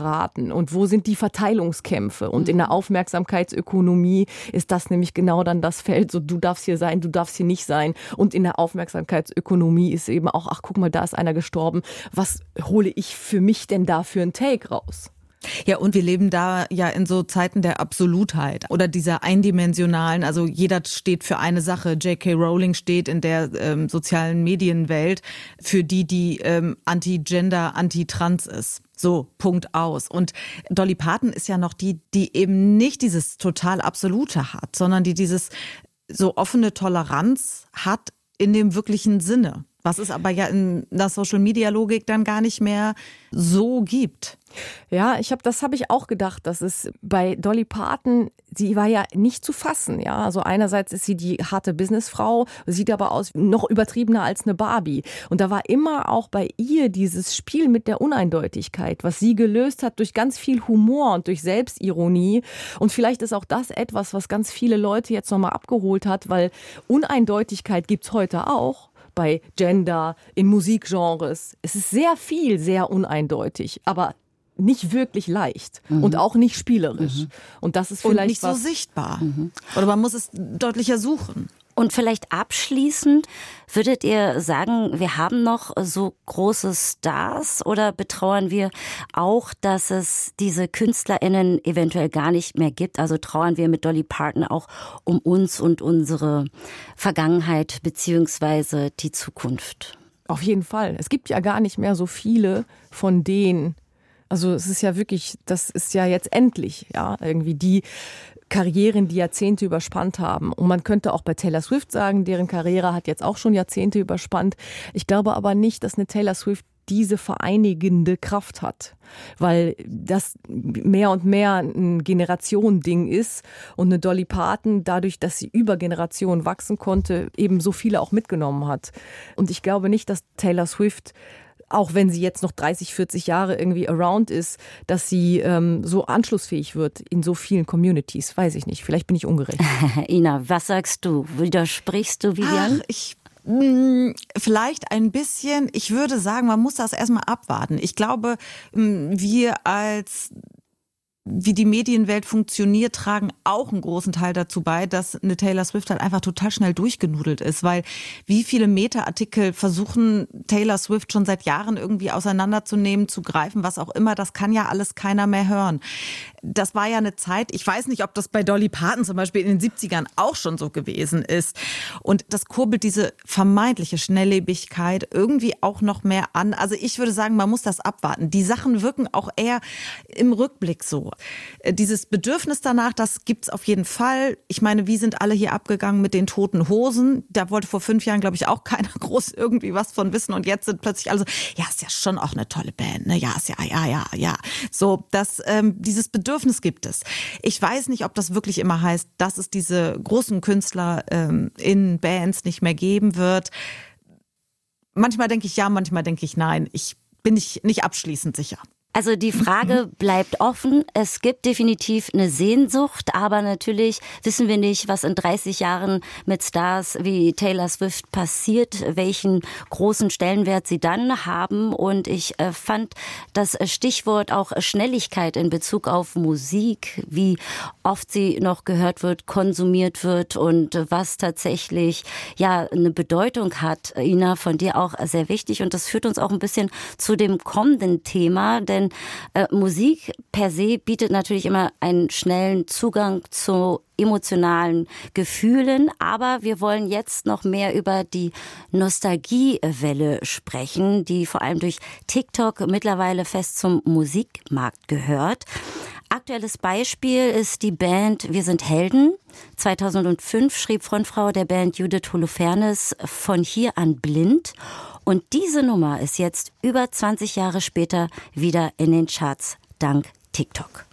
geraten und wo sind die Verteilungskämpfe? Und in der Aufmerksamkeitsökonomie ist das nämlich genau dann das Feld, so du darfst hier sein, du darfst hier nicht sein. Und in der Aufmerksamkeitsökonomie ist eben auch, ach guck mal, da ist einer gestorben, was hole ich für mich denn da für einen Take raus? Ja, und wir leben da ja in so Zeiten der Absolutheit oder dieser eindimensionalen, also jeder steht für eine Sache. J.K. Rowling steht in der sozialen Medienwelt für die anti-Gender, anti-trans ist. So, Punkt aus. Und Dolly Parton ist ja noch die eben nicht dieses total Absolute hat, sondern die dieses so offene Toleranz hat in dem wirklichen Sinne. Was es aber ja in der Social-Media-Logik dann gar nicht mehr so gibt. Ja, das habe ich auch gedacht, dass es bei Dolly Parton, sie war ja nicht zu fassen, ja. Also einerseits ist sie die harte Businessfrau, sieht aber aus noch übertriebener als eine Barbie. Und da war immer auch bei ihr dieses Spiel mit der Uneindeutigkeit, was sie gelöst hat durch ganz viel Humor und durch Selbstironie. Und vielleicht ist auch das etwas, was ganz viele Leute jetzt nochmal abgeholt hat, weil Uneindeutigkeit gibt's heute auch. Bei Gender, in Musikgenres. Es ist sehr viel, sehr uneindeutig, aber nicht wirklich leicht und auch nicht spielerisch. Und das ist vielleicht und nicht so sichtbar. Oder man muss es deutlicher suchen. Und vielleicht abschließend, würdet ihr sagen, wir haben noch so große Stars oder betrauern wir auch, dass es diese KünstlerInnen eventuell gar nicht mehr gibt? Also trauern wir mit Dolly Parton auch um uns und unsere Vergangenheit beziehungsweise die Zukunft? Auf jeden Fall. Es gibt ja gar nicht mehr so viele von denen. Also es ist ja wirklich, das ist ja jetzt endlich, ja, irgendwie die Karrieren, die Jahrzehnte überspannt haben. Und man könnte auch bei Taylor Swift sagen, deren Karriere hat jetzt auch schon Jahrzehnte überspannt. Ich glaube aber nicht, dass eine Taylor Swift diese vereinigende Kraft hat, weil das mehr und mehr ein Generationending ist und eine Dolly Parton, dadurch, dass sie über Generationen wachsen konnte, eben so viele auch mitgenommen hat. Und ich glaube nicht, dass Taylor Swift, auch wenn sie jetzt noch 30, 40 Jahre irgendwie around ist, dass sie so anschlussfähig wird in so vielen Communities. Weiß ich nicht. Vielleicht bin ich ungerecht. Ina, was sagst du? Widersprichst du, Vivian? Vielleicht ein bisschen. Ich würde sagen, man muss das erstmal abwarten. Ich glaube, wie die Medienwelt funktioniert, tragen auch einen großen Teil dazu bei, dass eine Taylor Swift halt einfach total schnell durchgenudelt ist, weil wie viele Meta-Artikel versuchen Taylor Swift schon seit Jahren irgendwie auseinanderzunehmen, zu greifen, was auch immer, das kann ja alles keiner mehr hören. Das war ja eine Zeit, ich weiß nicht, ob das bei Dolly Parton zum Beispiel in den 70ern auch schon so gewesen ist. Und das kurbelt diese vermeintliche Schnelllebigkeit irgendwie auch noch mehr an. Also ich würde sagen, man muss das abwarten. Die Sachen wirken auch eher im Rückblick so. Dieses Bedürfnis danach, das gibt's auf jeden Fall. Ich meine, wie sind alle hier abgegangen mit den Toten Hosen? Da wollte vor 5 Jahren, glaube ich, auch keiner groß irgendwie was von wissen. Und jetzt sind plötzlich alle so, ja, ist ja schon auch eine tolle Band, ne? Ja, ist ja. So, dieses Bedürfnis gibt es. Ich weiß nicht, ob das wirklich immer heißt, dass es diese großen Künstler in Bands nicht mehr geben wird. Manchmal denke ich ja, manchmal denke ich nein. Ich bin nicht abschließend sicher. Also die Frage bleibt offen. Es gibt definitiv eine Sehnsucht, aber natürlich wissen wir nicht, was in 30 Jahren mit Stars wie Taylor Swift passiert, welchen großen Stellenwert sie dann haben. Und ich fand das Stichwort auch Schnelligkeit in Bezug auf Musik, wie oft sie noch gehört wird, konsumiert wird und was tatsächlich ja eine Bedeutung hat, Ina, von dir auch sehr wichtig. Und das führt uns auch ein bisschen zu dem kommenden Thema, denn Musik per se bietet natürlich immer einen schnellen Zugang zu emotionalen Gefühlen, aber wir wollen jetzt noch mehr über die Nostalgiewelle sprechen, die vor allem durch TikTok mittlerweile fest zum Musikmarkt gehört. Aktuelles Beispiel ist die Band Wir sind Helden. 2005 schrieb Frontfrau der Band Judith Holofernes von hier an blind. Und diese Nummer ist jetzt über 20 Jahre später wieder in den Charts dank TikTok.